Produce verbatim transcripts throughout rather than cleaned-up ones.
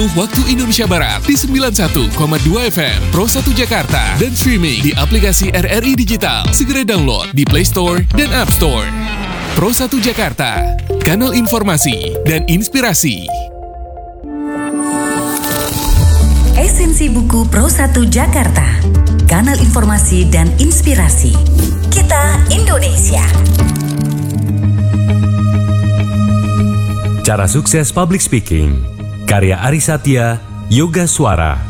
waktu Indonesia Barat di sembilan puluh satu koma dua F M Pro satu Jakarta dan streaming di aplikasi R R I Digital. Segera download di Play Store dan App Store. Pro satu Jakarta, kanal informasi dan inspirasi. Esensi buku Pro satu Jakarta, kanal informasi dan inspirasi. Kita Indonesia. Cara Sukses Public Speaking, karya Ari Satya, Yoga Suara.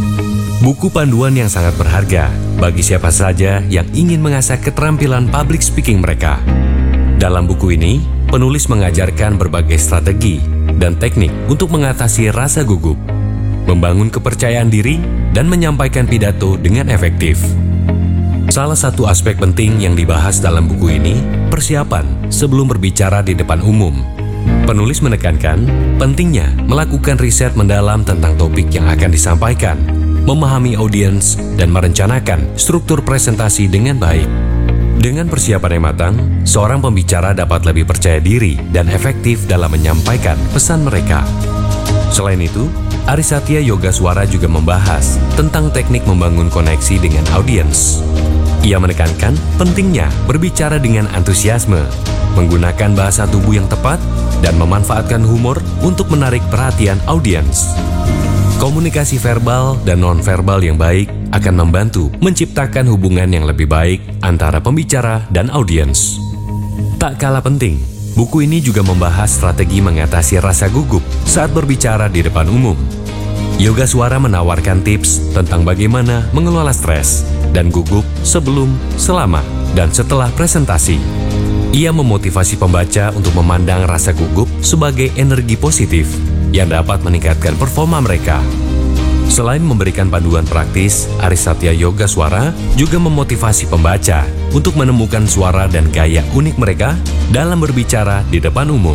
Buku panduan yang sangat berharga bagi siapa saja yang ingin mengasah keterampilan public speaking mereka. Dalam buku ini, penulis mengajarkan berbagai strategi dan teknik untuk mengatasi rasa gugup, membangun kepercayaan diri, dan menyampaikan pidato dengan efektif. Salah satu aspek penting yang dibahas dalam buku ini, persiapan sebelum berbicara di depan umum. Penulis menekankan pentingnya melakukan riset mendalam tentang topik yang akan disampaikan, memahami audiens, dan merencanakan struktur presentasi dengan baik. Dengan persiapan yang matang, seorang pembicara dapat lebih percaya diri dan efektif dalam menyampaikan pesan mereka. Selain itu, Ari Satya Yoga Suara juga membahas tentang teknik membangun koneksi dengan audiens. Ia menekankan pentingnya berbicara dengan antusiasme, menggunakan bahasa tubuh yang tepat, dan memanfaatkan humor untuk menarik perhatian audiens. Komunikasi verbal dan non-verbal yang baik akan membantu menciptakan hubungan yang lebih baik antara pembicara dan audiens. Tak kalah penting, buku ini juga membahas strategi mengatasi rasa gugup saat berbicara di depan umum. Yoga Suara menawarkan tips tentang bagaimana mengelola stres dan gugup sebelum, selama, dan setelah presentasi. Ia memotivasi pembaca untuk memandang rasa gugup sebagai energi positif yang dapat meningkatkan performa mereka. Selain memberikan panduan praktis, Ari Satya Yoga Suara juga memotivasi pembaca untuk menemukan suara dan gaya unik mereka dalam berbicara di depan umum.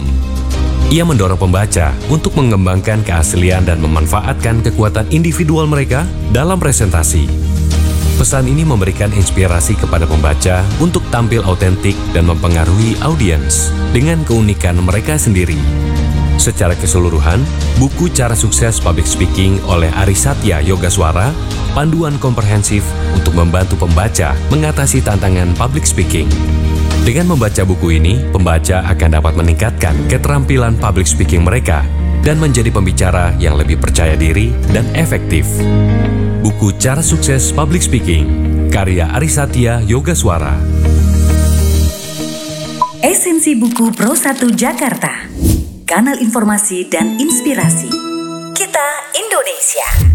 Ia mendorong pembaca untuk mengembangkan keaslian dan memanfaatkan kekuatan individual mereka dalam presentasi. Pesan ini memberikan inspirasi kepada pembaca untuk tampil autentik dan mempengaruhi audiens dengan keunikan mereka sendiri. Secara keseluruhan, buku Cara Sukses Public Speaking oleh Ari Satya Yoga Suara, panduan komprehensif untuk membantu pembaca mengatasi tantangan public speaking. Dengan membaca buku ini, pembaca akan dapat meningkatkan keterampilan public speaking mereka dan menjadi pembicara yang lebih percaya diri dan efektif. Buku Cara Sukses Public Speaking, karya Ari Satya Yoga Suara. Esensi buku Pro satu Jakarta, kanal informasi dan inspirasi. Kita Indonesia.